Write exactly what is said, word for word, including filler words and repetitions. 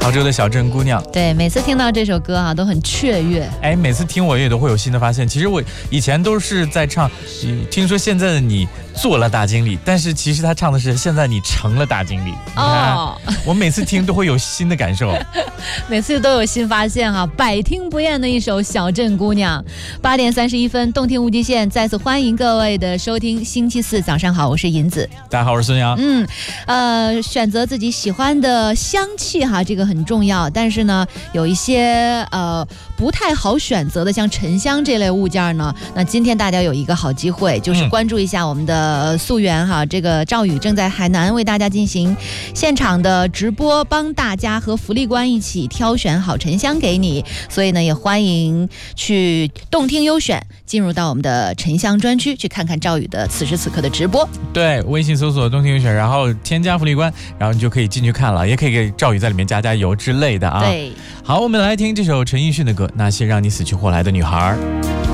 潮州的小镇姑娘。 对，每次听到这首歌啊，都很雀跃。 哎，每次听我也都会有新的发现。其实我以前都是在唱，听说现在的你做了大经理，但是其实他唱的是现在你成了大经理。哦，我每次听都会有新的感受， 每次都有新发现哈，百听不厌的一首小镇姑娘。八点三十一分，动听无极限，再次欢迎各位的收听。星期四早上好，我是银子。 大家好，我是孙阳。 嗯，呃，选择自己喜欢的香气哈，这个很重要。但是呢，有一些呃不太好选择的，像沉香这类物件呢，那今天大家有一个好机会，就是关注一下我们的溯源哈。这个赵宇正在海南为大家进行现场的直播，帮大家和福利官一起挑选好沉香给你。所以呢，也欢迎去动听优选，进入到我们的沉香专区，去看看赵宇的此时此刻的直播。 对，微信搜索动听优选，然后添加福利官，然后你就可以进去看了，也可以给赵宇在里面加加油之类的啊。 对， 好，我们来听这首陈奕迅的歌《那些让你死去活来的女孩》。